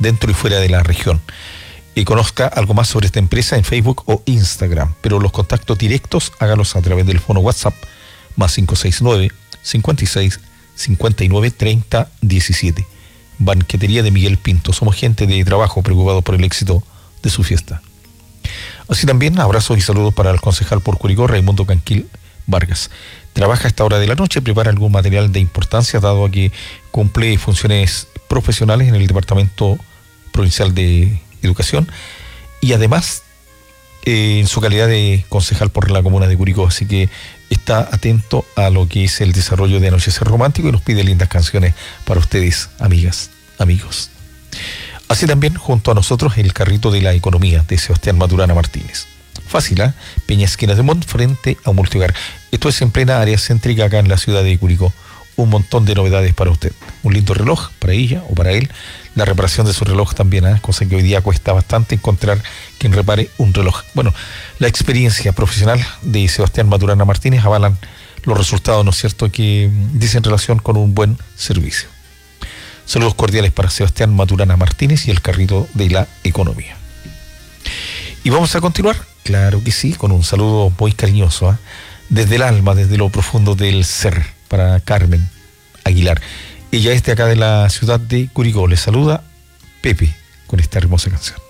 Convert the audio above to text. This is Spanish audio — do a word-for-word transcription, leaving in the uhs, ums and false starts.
dentro y fuera de la región. Y conozca algo más sobre esta empresa en Facebook o Instagram, pero los contactos directos hágalos a través del fono WhatsApp más cinco seis nueve, cincuenta y seis, cincuenta y nueve, treinta, diecisiete. Banquetería de Miguel Pinto. Somos gente de trabajo preocupados por el éxito de su fiesta. Así también abrazos y saludos para el concejal por Curicó, Raimundo Canquil Vargas. Trabaja a esta hora de la noche, prepara algún material de importancia dado a que cumple funciones profesionales en el Departamento Provincial de Educación y además eh, en su calidad de concejal por la comuna de Curicó, así que está atento a lo que es el desarrollo de Anochecer Romántico y nos pide lindas canciones para ustedes, amigas, amigos. Así también junto a nosotros el carrito de la economía de Sebastián Maturana Martínez. Fácil, ¿eh? Peña Esquina de Mont frente a un multihogar. Esto es en plena área céntrica acá en la ciudad de Curicó. Un montón de novedades para usted. Un lindo reloj para ella o para él. La reparación de su reloj también, ¿eh? Cosa que hoy día cuesta bastante encontrar quien repare un reloj. Bueno, la experiencia profesional de Sebastián Maturana Martínez avalan los resultados, ¿no es cierto?, que dicen relación con un buen servicio. Saludos cordiales para Sebastián Maturana Martínez y el carrito de la economía. Y vamos a continuar, claro que sí, con un saludo muy cariñoso, ¿eh? Desde el alma, desde lo profundo del ser, para Carmen Aguilar. Ella es de acá de la ciudad de Curicó. Le saluda Pepe con esta hermosa canción.